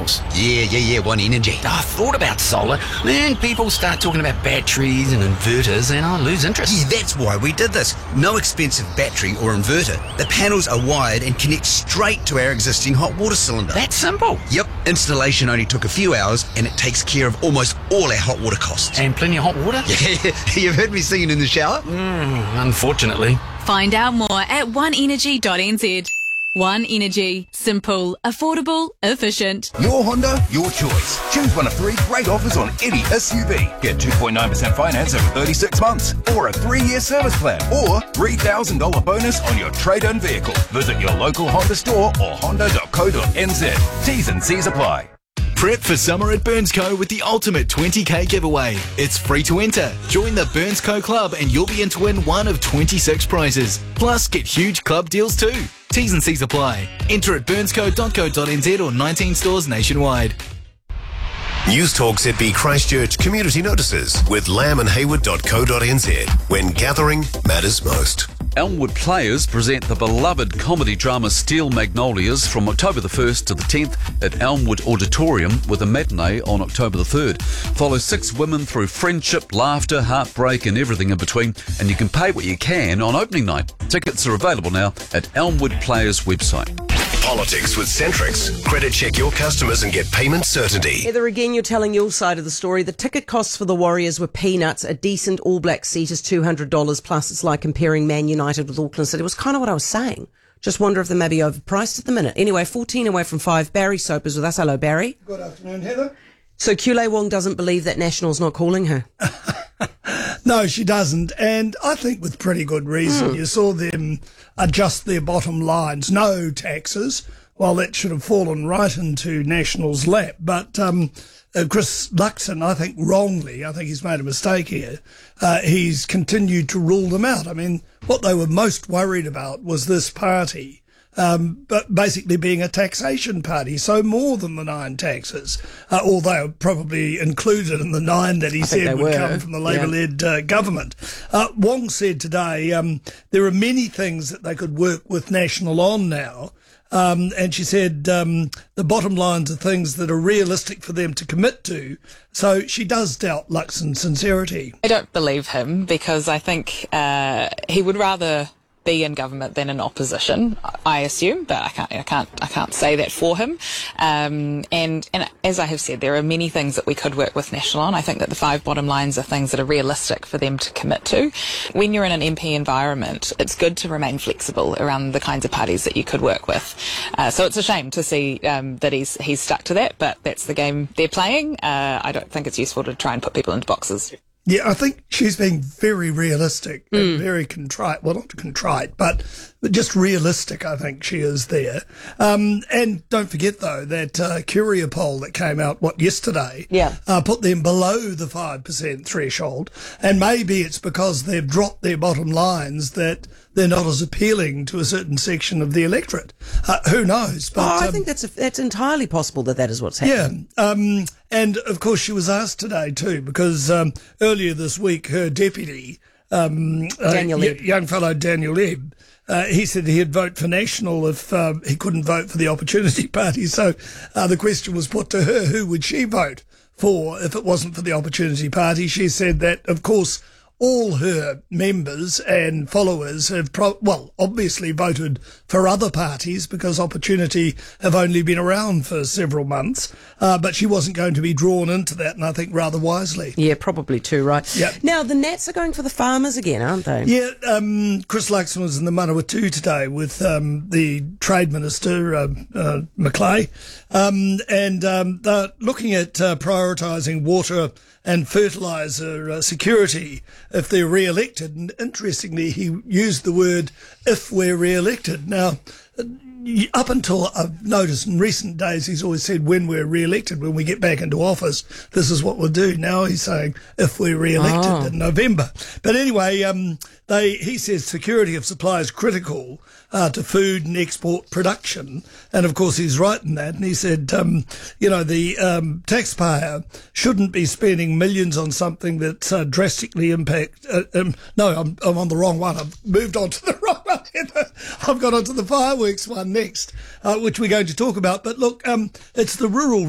panels. Yeah, One Energy. I thought about solar, then people start talking about batteries and inverters and I lose interest. Yeah, that's why we did this. No expensive battery or inverter. The panels are wired and connect straight to our existing hot water cylinder. That's simple. Yep, installation only took a few hours and it takes care of almost all our hot water costs. And plenty of hot water? Yeah, you've heard me singing in the shower? Unfortunately. Find out more at oneenergy.nz. One Energy. Simple, affordable, efficient. Your Honda, your choice. Choose one of 3 great offers on any SUV. Get 2.9% finance over 36 months, or a 3-year service plan, or $3,000 bonus on your trade-in vehicle. Visit your local Honda store or honda.co.nz. T's and C's apply. Prep for summer at BurnsCo with the ultimate 20k giveaway. It's free to enter. Join the BurnsCo Club and you'll be in to win one of 26 prizes. Plus, get huge club deals too. T's and C's apply. Enter at burnsco.co.nz or 19 stores nationwide. News Talk ZB Christchurch Community Notices with lambandhayward.co.nz. When gathering matters most. Elmwood Players present the beloved comedy drama Steel Magnolias from October the 1st to the 10th at Elmwood Auditorium with a matinee on October the 3rd. Follow 6 women through friendship, laughter, heartbreak and everything in between, and you can pay what you can on opening night. Tickets are available now at Elmwood Players website. Politics with Centrix. Credit check your customers and get payment certainty. Heather, again, you're telling your side of the story. The ticket costs for the Warriors were peanuts. A decent All Black seat is $200. Plus, it's like comparing Man United with Auckland City. It was kind of what I was saying. Just wonder if they may be overpriced at the minute. Anyway, 14 away from 5. Barry Soap is with us. Hello, Barry. Good afternoon, Heather. So Kule Wong doesn't believe that National's not calling her. No, she doesn't. And I think with pretty good reason. You saw them adjust their bottom lines. No taxes. Well, that should have fallen right into National's lap. But Chris Luxon, I think wrongly, I think he's made a mistake here. He's continued to rule them out. I mean, what they were most worried about was this party. But basically being a taxation party, so more than the 9 taxes, although probably included in the 9 that he said would come from the Labour-led government. Wong said today there are many things that they could work with National on now. And she said the bottom lines are things that are realistic for them to commit to. So she does doubt Luxon's sincerity. I don't believe him because I think he would rather be in government than in opposition, I assume, but I can't say that for him. And as I have said, there are many things that we could work with National on. I think that the 5 bottom lines are things that are realistic for them to commit to. When you're in an MP environment, it's good to remain flexible around the kinds of parties that you could work with. So it's a shame to see that he's stuck to that, but that's the game they're playing. I don't think it's useful to try and put people into boxes. Yeah, I think she's being very realistic and very contrite. Well, not contrite, but just realistic, I think she is there. And don't forget, though, that Curia poll that came out, yesterday, put them below the 5% threshold. And maybe it's because they've dropped their bottom lines that they're not as appealing to a certain section of the electorate. Who knows? But, I think that's entirely possible that is what's happening. Yeah. And, of course, she was asked today, too, because earlier this week, her deputy, Daniel Ebb. young fellow Daniel Ebb, he said he'd vote for National if he couldn't vote for the Opportunity Party. So the question was put to her, who would she vote for if it wasn't for the Opportunity Party? She said that, of course, all her members and followers have, obviously voted for other parties because Opportunity have only been around for several months. But she wasn't going to be drawn into that, and I think rather wisely. Yeah, probably too, right? Yeah. Now, the Nats are going for the farmers again, aren't they? Yeah, Chris Luxon was in the Manawatu today with the Trade Minister, Macleay, and they're looking at prioritising water and fertiliser security if they're re-elected. And interestingly, he used the word "if we're re-elected." Now, up until I've noticed in recent days, he's always said when we're re-elected, when we get back into office, this is what we'll do. Now he's saying if we're re-elected in November. But anyway, he says security of supply is critical to food and export production. And of course, he's right in that. And he said, the taxpayer shouldn't be spending millions on something that's drastically impact. No, I'm on the wrong one. I've moved on to the wrong one. I've got onto the fireworks one next, which we're going to talk about. But look, it's the rural